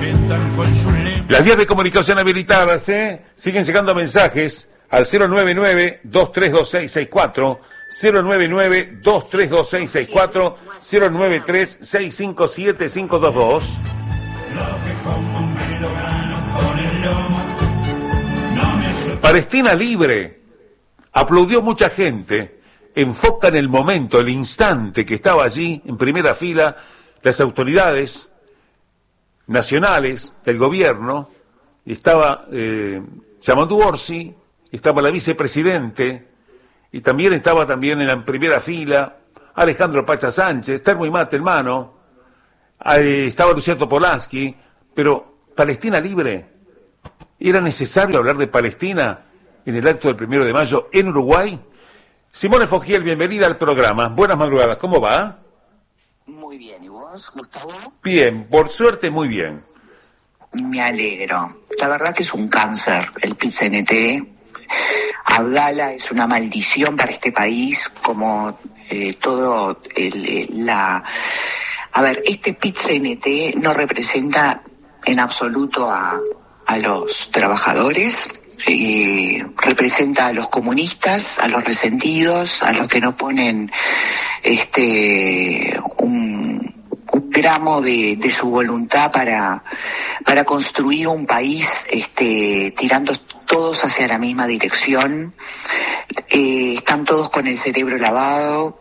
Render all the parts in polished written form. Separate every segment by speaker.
Speaker 1: Las vías de comunicación habilitadas, siguen llegando mensajes al 099-232664, 099-232664, 093-657-522. Palestina libre. Aplaudió mucha gente. Enfoca en el momento, el instante que estaba allí, en primera fila, las autoridades nacionales del gobierno. Estaba Yamandu Orsi, estaba la vicepresidente, y también estaba en primera fila Alejandro Pacha Sánchez, termo y mate en mano, estaba Luciano Polaski. Pero Palestina libre, ¿era necesario hablar de Palestina en el acto del 1 de mayo en Uruguay? Simone Fogiel, bienvenida al programa. Buenas madrugadas, ¿cómo va?
Speaker 2: Muy bien, ¿y vos, Gustavo?
Speaker 1: Bien, por suerte muy bien.
Speaker 2: Me alegro. La verdad que es un cáncer el PIT-CNT. Abdala es una maldición para este país, como todo A ver, este PIT-CNT no representa en absoluto a los trabajadores, representa a los comunistas, a los resentidos, a los que no ponen un gramo de su voluntad para construir un país tirando todos hacia la misma dirección. Están todos con el cerebro lavado.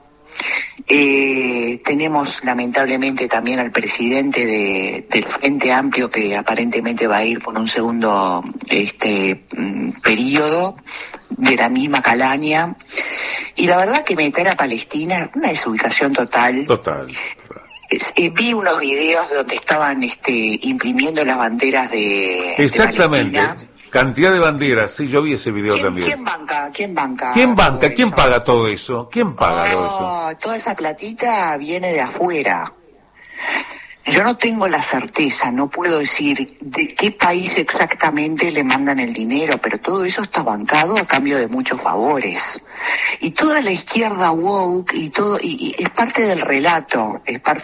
Speaker 2: Tenemos lamentablemente también al presidente del Frente Amplio, que aparentemente va a ir por un segundo periodo, de la misma calaña, y la verdad que meter a Palestina una desubicación total. Vi unos videos donde estaban imprimiendo las banderas de
Speaker 1: exactamente
Speaker 2: de Palestina.
Speaker 1: Cantidad de banderas, sí, yo vi ese video también.
Speaker 2: ¿Quién banca?
Speaker 1: ¿Quién banca? ¿Quién paga todo eso? ¿Quién paga todo eso?
Speaker 2: Toda esa platita viene de afuera. Yo no tengo la certeza, no puedo decir de qué país exactamente le mandan el dinero, pero todo eso está bancado a cambio de muchos favores. Y toda la izquierda woke y es parte del relato,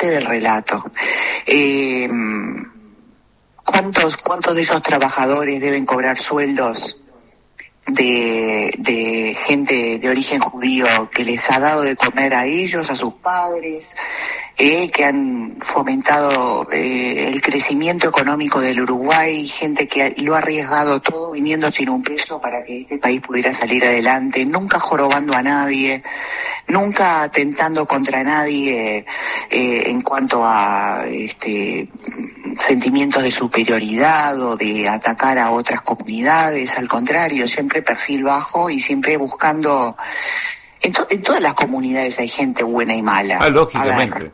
Speaker 2: ¿Cuántos de esos trabajadores deben cobrar sueldos de gente de origen judío que les ha dado de comer a ellos, a sus padres, que han fomentado el crecimiento económico del Uruguay, gente que lo ha arriesgado todo viniendo sin un peso para que este país pudiera salir adelante, nunca jorobando a nadie, nunca atentando contra nadie en cuanto a sentimientos de superioridad o de atacar a otras comunidades. Al contrario, siempre perfil bajo y siempre buscando. En todas las comunidades hay gente buena y mala.
Speaker 1: Lógicamente.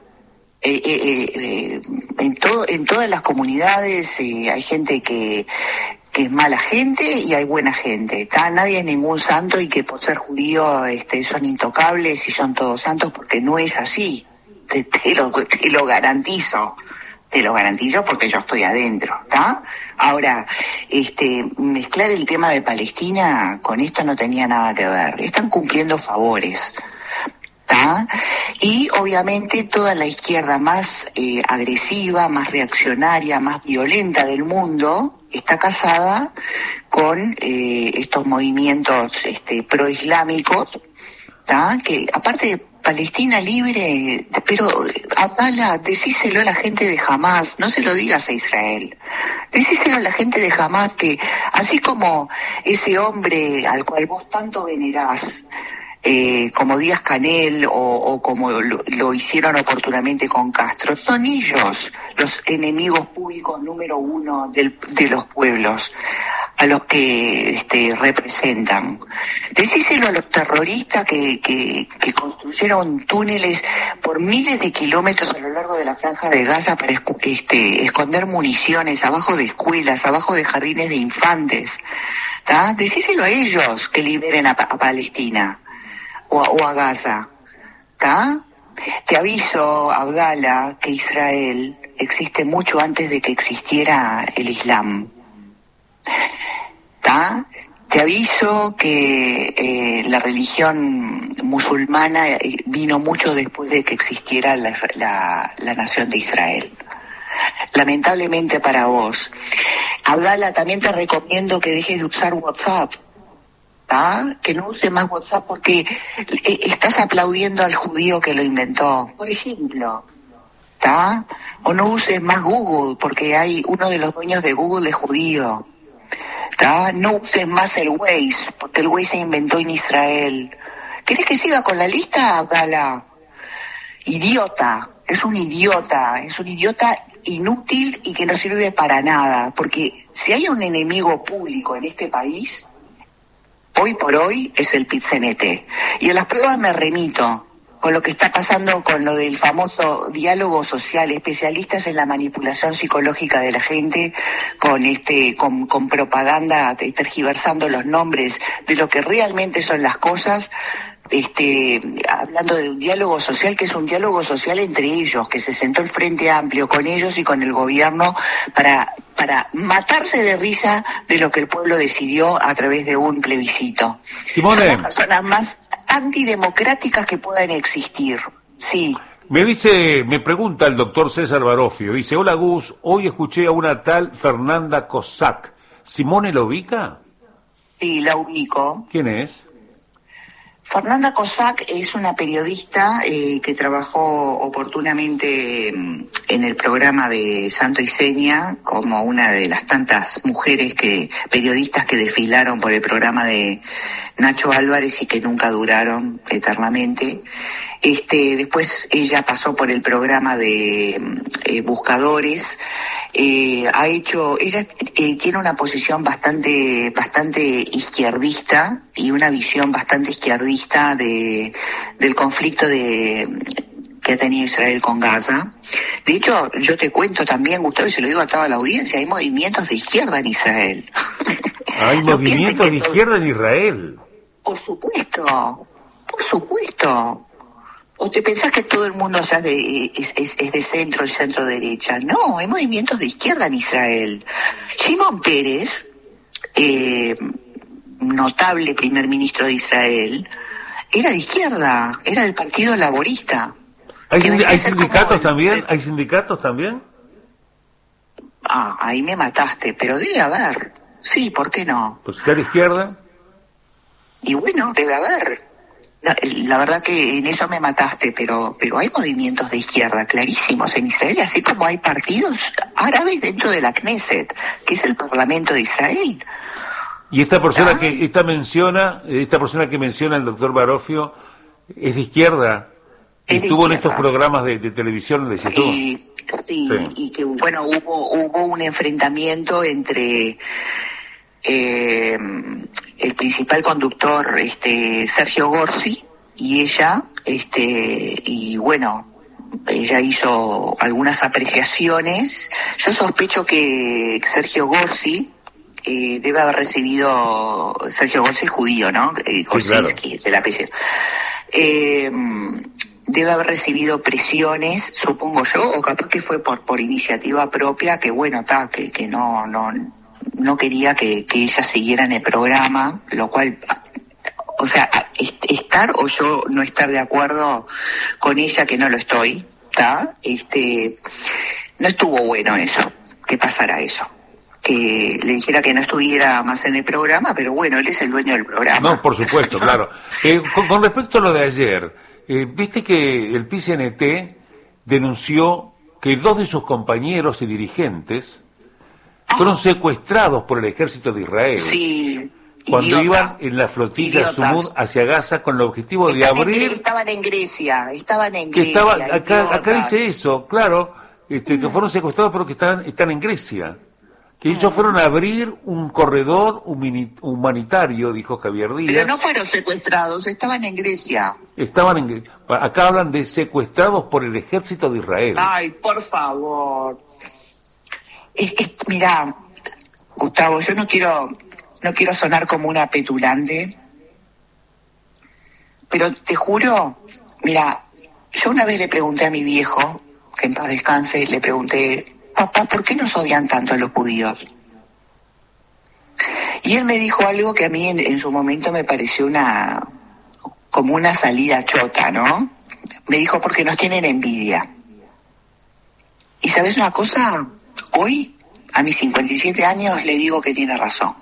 Speaker 2: En todas las comunidades hay gente que es mala gente y hay buena gente. Nadie es ningún santo, y que por ser judío son intocables y son todos santos, porque no es así. Te lo garantizo. Te lo garantizo porque yo estoy adentro, ¿está? Ahora, mezclar el tema de Palestina con esto no tenía nada que ver. Están cumpliendo favores, ¿está? Y obviamente toda la izquierda más agresiva, más reaccionaria, más violenta del mundo está casada con estos movimientos proislámicos, ¿está? Que aparte Palestina libre, pero Abdala, decíselo a la gente de Hamás, no se lo digas a Israel. Decíselo a la gente de Hamás que, así como ese hombre al cual vos tanto venerás, como Díaz Canel o como lo hicieron oportunamente con Castro, son ellos los enemigos públicos número uno de los pueblos a los que representan. Decíselo a los terroristas que construyeron túneles por miles de kilómetros a lo largo de la franja de Gaza para esconder municiones abajo de escuelas, abajo de jardines de infantes. ¿Tá? Decíselo a ellos que liberen a Palestina o a Gaza. ¿Tá? Te aviso, Abdala, que Israel existe mucho antes de que existiera el Islam. ¿Tá? Te aviso que la religión musulmana vino mucho después de que existiera la nación de Israel. lamentablemente para vos. Abdala, también te recomiendo que dejes de usar WhatsApp, ¿ah? Que no uses más WhatsApp porque estás aplaudiendo al judío que lo inventó, por ejemplo. ¿Tá? O no uses más Google, porque hay uno de los dueños de Google es judío. ¿Tá? No uses más el Waze, porque el Waze se inventó en Israel. ¿Querés que siga con la lista, Abdala? Idiota, es un idiota inútil y que no sirve para nada, porque si hay un enemigo público en este país, hoy por hoy es el PIT-CNT. Y a las pruebas me remito con lo que está pasando con lo del famoso diálogo social, especialistas en la manipulación psicológica de la gente, con propaganda, tergiversando los nombres de lo que realmente son las cosas, hablando de un diálogo social que es un diálogo social entre ellos, que se sentó el Frente Amplio con ellos y con el gobierno para matarse de risa de lo que el pueblo decidió a través de un plebiscito.
Speaker 1: Simone.
Speaker 2: Son las personas más antidemocráticas que puedan existir. Sí.
Speaker 1: Me pregunta el doctor César Barofio, dice: hola Gus, hoy escuché a una tal Fernanda Cossack. ¿Simone la ubica?
Speaker 2: Sí, la ubico.
Speaker 1: ¿Quién es?
Speaker 2: Fernanda Cossack es una periodista que trabajó oportunamente en el programa de Santo y Seña, como una de las tantas mujeres periodistas que desfilaron por el programa de Nacho Álvarez y que nunca duraron eternamente. Después ella pasó por el programa de Buscadores. Ella tiene una posición bastante izquierdista y una visión bastante izquierdista del conflicto que ha tenido Israel con Gaza. De hecho, yo te cuento también, Gustavo, y se lo digo a toda la audiencia, hay movimientos de izquierda en Israel.
Speaker 1: Hay movimientos de izquierda en Israel.
Speaker 2: Por supuesto. ¿O te pensás que todo el mundo es de centro derecha? No, hay movimientos de izquierda en Israel. Shimon Peres, notable primer ministro de Israel, era de izquierda, era del Partido Laborista.
Speaker 1: ¿Hay sindicatos también? ¿Hay sindicatos también?
Speaker 2: Ah, ahí me mataste, pero debe haber. Sí, ¿por qué no?
Speaker 1: Pues está a la izquierda.
Speaker 2: Y bueno, debe haber. La verdad que en eso me mataste, pero hay movimientos de izquierda clarísimos en Israel, así como hay partidos árabes dentro de la Knesset, que es el Parlamento de Israel.
Speaker 1: Y esta persona que menciona el doctor Barofio es de izquierda. Estuvo en estos programas de televisión, de YouTube.
Speaker 2: Sí, y que bueno, hubo un enfrentamiento entre el principal conductor, Sergio Gorsi, y ella, y bueno, ella hizo algunas apreciaciones. Yo sospecho que Sergio Gorsi debe haber recibido, Sergio Gorsi es judío, ¿no? Gorsinski, es el apellido. Debe haber recibido presiones, supongo yo, o capaz que fue por iniciativa propia, que bueno, que no quería que ella siguiera en el programa, lo cual, o sea, estar o yo no estar de acuerdo con ella, que no lo estoy, no estuvo bueno eso, que pasara eso, que le dijera que no estuviera más en el programa, pero bueno, él es el dueño del programa.
Speaker 1: No, por supuesto, claro. Con respecto a lo de ayer, viste que el PIT-CNT denunció que 2 de sus compañeros y dirigentes fueron secuestrados por el ejército de Israel.
Speaker 2: Sí.
Speaker 1: Cuando iban en la flotilla Sumud hacia Gaza con el objetivo de abrir...
Speaker 2: Estaban en Grecia.
Speaker 1: Acá dice eso, claro, que fueron secuestrados pero que están en Grecia. Que ellos fueron a abrir un corredor humanitario, dijo Javier Díaz.
Speaker 2: Pero no fueron secuestrados, estaban en Grecia.
Speaker 1: Acá hablan de secuestrados por el ejército de Israel.
Speaker 2: Ay, por favor. Mirá, Gustavo, yo no quiero sonar como una petulante, pero te juro, mirá, yo una vez le pregunté a mi viejo, que en paz descanse, le pregunté: papá, ¿por qué nos odian tanto a los judíos? Y él me dijo algo que a mí en su momento me pareció como una salida chota, ¿no? Me dijo: porque nos tienen envidia. ¿Y sabes una cosa? Hoy, a mis 57 años, le digo que tiene razón.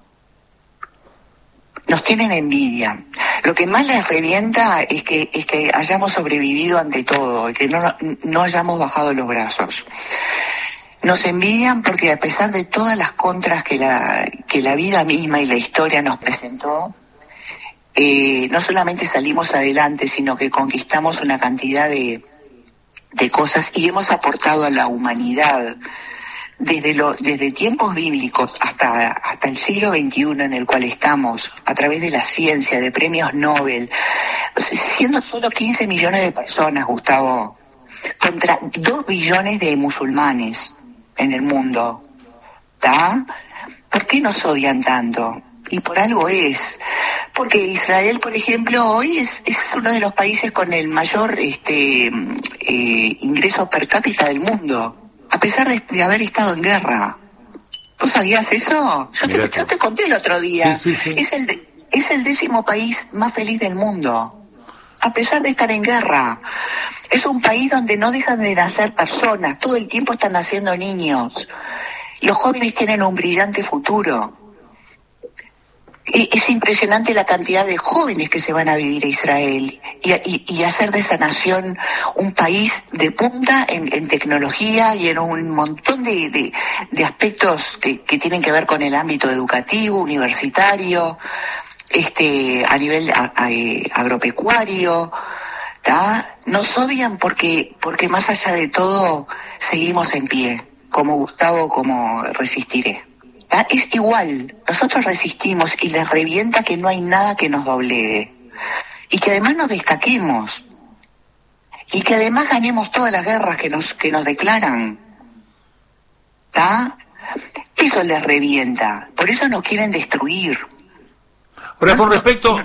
Speaker 2: Nos tienen envidia. Lo que más les revienta es que hayamos sobrevivido ante todo, y que no hayamos bajado los brazos. Nos envidian porque a pesar de todas las contras que la vida misma y la historia nos presentó, no solamente salimos adelante, sino que conquistamos una cantidad de cosas y hemos aportado a la humanidad desde tiempos bíblicos hasta el siglo XXI en el cual estamos, a través de la ciencia, de premios Nobel, siendo solo 15 millones de personas, Gustavo, contra 2 billones de musulmanes en el mundo. ¿Está? ¿Por qué nos odian tanto? Y por algo es. Porque Israel, por ejemplo, hoy es uno de los países con el mayor ingreso per cápita del mundo, a pesar de haber estado en guerra. ¿Tú sabías eso? Yo te conté el otro día.
Speaker 1: Sí.
Speaker 2: Es el 10º país más feliz del mundo, a pesar de estar en guerra. Es un país donde no dejan de nacer personas, todo el tiempo están naciendo niños. Los jóvenes tienen un brillante futuro. Es impresionante la cantidad de jóvenes que se van a vivir a Israel y hacer de esa nación un país de punta en tecnología y en un montón de aspectos que tienen que ver con el ámbito educativo, universitario, a nivel agropecuario. ¿Tá? Nos odian porque más allá de todo seguimos en pie, como Gustavo, como Resistiré. ¿Tá? Es igual, nosotros resistimos y les revienta que no hay nada que nos doblegue. Y que además nos destaquemos. Y que además ganemos todas las guerras que nos declaran. ¿Tá? Eso les revienta. Por eso nos quieren destruir.
Speaker 1: Ahora, con respecto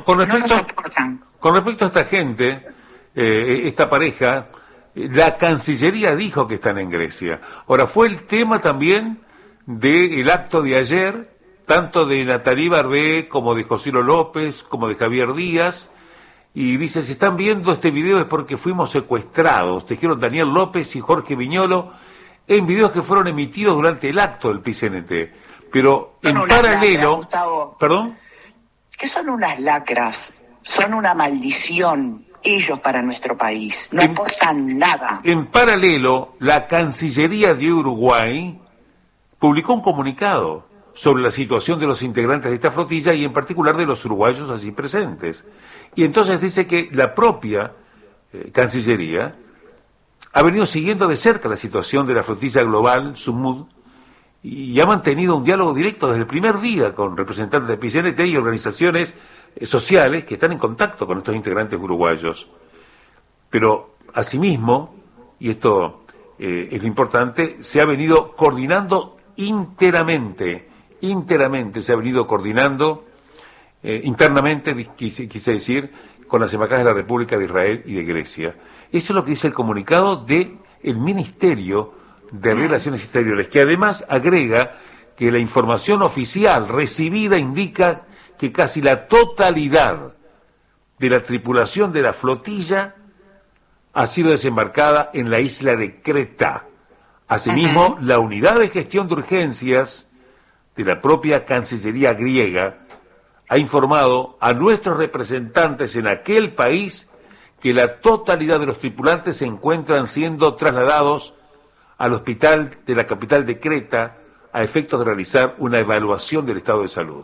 Speaker 1: a esta gente, esta pareja, la Cancillería dijo que están en Grecia. Ahora, fue el tema también del acto de ayer, tanto de Nathalie Barbé como de Josilo López, como de Javier Díaz, y dice, si están viendo este video es porque fuimos secuestrados, dijeron Daniel López y Jorge Viñolo, en videos que fueron emitidos durante el acto del PCNT. Pero en paralelo...
Speaker 2: Gustavo,
Speaker 1: ¿Perdón?
Speaker 2: que son unas lacras, son una maldición, ellos para nuestro país, no aportan nada.
Speaker 1: En paralelo, la Cancillería de Uruguay publicó un comunicado sobre la situación de los integrantes de esta flotilla y en particular de los uruguayos allí presentes. Y entonces dice que la propia Cancillería ha venido siguiendo de cerca la situación de la flotilla global, Sumud, y ha mantenido un diálogo directo desde el primer día con representantes de PCNT y organizaciones sociales que están en contacto con estos integrantes uruguayos. Pero, asimismo, y esto es lo importante, se ha venido coordinando internamente se ha venido coordinando internamente, quise decir, con las embajadas de la República de Israel y de Grecia. Eso es lo que dice el comunicado del Ministerio de Relaciones Exteriores, que además agrega que la información oficial recibida indica que casi la totalidad de la tripulación de la flotilla ha sido desembarcada en la isla de Creta. Asimismo, la unidad de gestión de urgencias de la propia Cancillería griega ha informado a nuestros representantes en aquel país que la totalidad de los tripulantes se encuentran siendo trasladados al hospital de la capital de Creta a efectos de realizar una evaluación del estado de salud.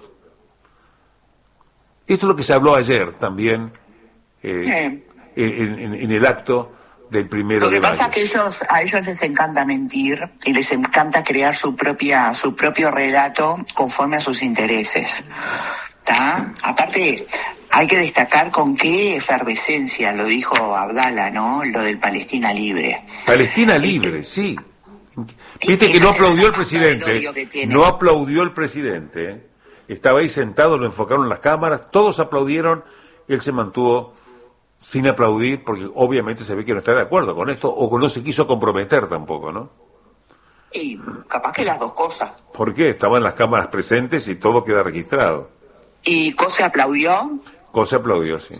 Speaker 1: Esto es lo que se habló ayer también en el acto del 1 de mayo.
Speaker 2: Lo que pasa es que a ellos les encanta mentir y les encanta crear su propio relato conforme a sus intereses. ¿Tá? Aparte, hay que destacar con qué efervescencia lo dijo Abdala, ¿no? Lo del Palestina libre.
Speaker 1: Palestina libre, sí. Viste que no aplaudió el presidente. No aplaudió el presidente. Estaba ahí sentado, lo enfocaron las cámaras, todos aplaudieron, él se mantuvo sin aplaudir porque obviamente se ve que no está de acuerdo con esto o que no se quiso comprometer tampoco, ¿no?
Speaker 2: Y capaz que las dos cosas.
Speaker 1: ¿Por qué? Estaban las cámaras presentes y todo queda registrado.
Speaker 2: ¿Y Cose aplaudió?
Speaker 1: Cose aplaudió, sí.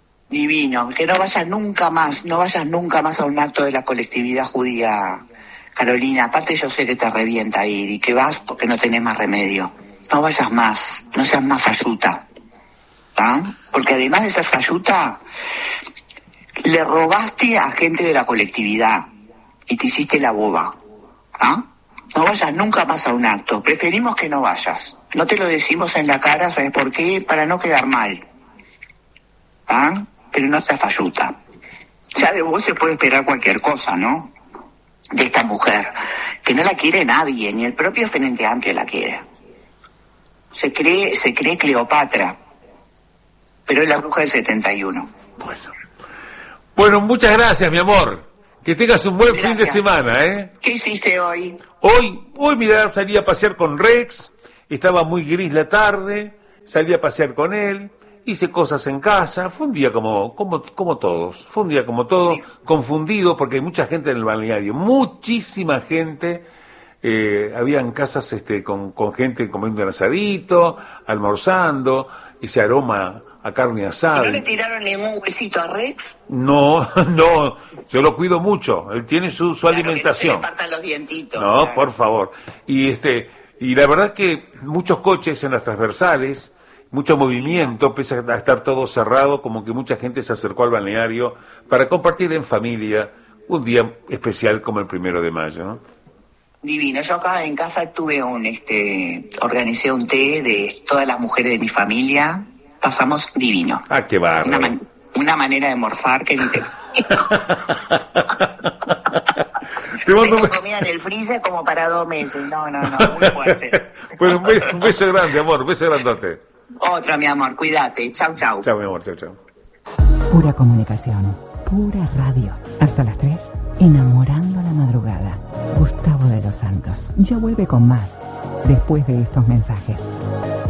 Speaker 2: Divino, que no vayas nunca más a un acto de la colectividad judía Carolina, aparte yo sé que te revienta ir y que vas porque no tenés más remedio. No vayas más, no seas más falluta. ¿Ah? Porque además de ser falluta, le robaste a gente de la colectividad y te hiciste la boba. ¿Ah? No vayas nunca más a un acto. Preferimos que no vayas. No te lo decimos en la cara, ¿sabes por qué? Para no quedar mal. ¿Ah? Pero no seas falluta. Ya de vos se puede esperar cualquier cosa, ¿no? De esta mujer, que no la quiere nadie, ni el propio Frente Amplio la quiere. Se cree Cleopatra, pero es la bruja del 71.
Speaker 1: Bueno, muchas gracias, mi amor. Que tengas un buen fin de semana, ¿eh?
Speaker 2: ¿Qué hiciste hoy?
Speaker 1: Hoy, mira, salí a pasear con Rex, estaba muy gris la tarde, salí a pasear con él, hice cosas en casa, fue un día como todos, sí. Confundido porque hay mucha gente en el balneario, muchísima gente, habían casas con gente comiendo un asadito, almorzando, ese aroma a carne asada.
Speaker 2: ¿Y no le tiraron ningún huesito a Rex?
Speaker 1: No, yo lo cuido mucho, él tiene su alimentación.
Speaker 2: Que no se le partan los dientitos.
Speaker 1: No, claro. Por favor. Y la verdad que muchos coches en las transversales, mucho movimiento, pese a estar todo cerrado, como que mucha gente se acercó al balneario para compartir en familia un día especial como el 1 de mayo, ¿no?
Speaker 2: Divino. Yo acá en casa organicé un té de todas las mujeres de mi familia. Pasamos divino.
Speaker 1: Ah, qué bárbaro.
Speaker 2: Una manera de morfar que ni te... Tengo comida en el freezer como para 2 meses. No, muy fuerte.
Speaker 1: Pues un beso grande, amor, un beso grandote.
Speaker 2: Otro, mi amor, cuídate. Chau.
Speaker 1: Chau, mi amor, chau.
Speaker 3: Pura comunicación, pura radio. Hasta las 3, enamorando la madrugada. Gustavo de los Santos ya vuelve con más, después de estos mensajes.